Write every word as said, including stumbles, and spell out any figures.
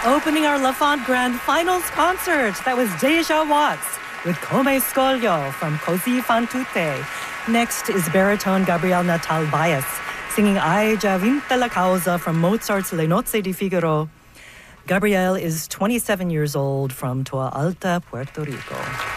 Opening our Lafont Grand Finals concert, that was Deja Watts with Come Scoglio from Così fan tutte. Next is baritone Gabriel Natal Baez singing Hai già vinta la causa from Mozart's Le Nozze di Figaro. Gabriel is twenty-seven years old from Toa Alta, Puerto Rico.